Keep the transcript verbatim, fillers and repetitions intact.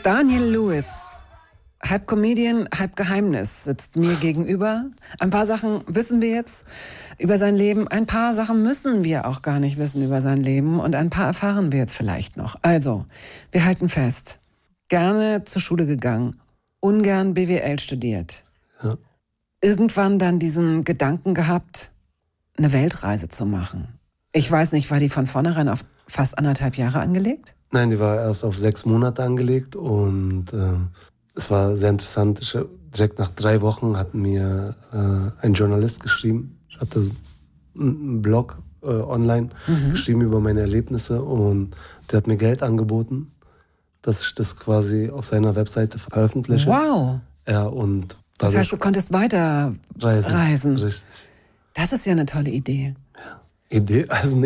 Daniel Lewis, halb Comedian, halb Geheimnis, sitzt mir gegenüber. Ein paar Sachen wissen wir jetzt über sein Leben. Ein paar Sachen müssen wir auch gar nicht wissen über sein Leben. Und ein paar erfahren wir jetzt vielleicht noch. Also, wir halten fest. Gerne zur Schule gegangen. Ungern B W L studiert. Ja. Irgendwann dann diesen Gedanken gehabt, eine Weltreise zu machen. Ich weiß nicht, war die von vornherein auf fast anderthalb Jahre angelegt? Nein, die war erst auf sechs Monate angelegt und ähm, es war sehr interessant. Ich, direkt nach drei Wochen hat mir äh, ein Journalist geschrieben. Ich hatte einen Blog äh, online mhm. geschrieben über meine Erlebnisse und der hat mir Geld angeboten, dass ich das quasi auf seiner Webseite veröffentliche. Wow! Ja, und das heißt, du konntest weiter reisen. reisen. Richtig. Das ist ja eine tolle Idee. Ja. Idee, also eine